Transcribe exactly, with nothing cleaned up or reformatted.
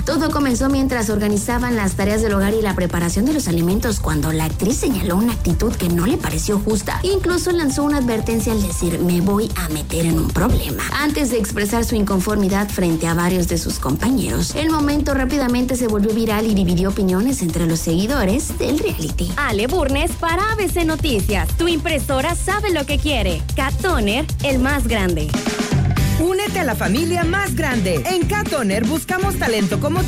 Todo comenzó mientras organizaban las tareas del hogar y la preparación de los alimentos, cuando la actriz señaló una actitud que no le pareció justa. Incluso lanzó una advertencia al decir: me voy a meter en un problema, antes de expresar su inconformidad frente a varios de sus compañeros. El momento rápidamente se volvió viral y dividió opiniones entre los seguidores del reality. Ale Burnes para A B C Noticias. Tu impresora sabe lo que quiere. Cat Toner, el más grande. Únete a la familia más grande. En Cat Toner buscamos talento como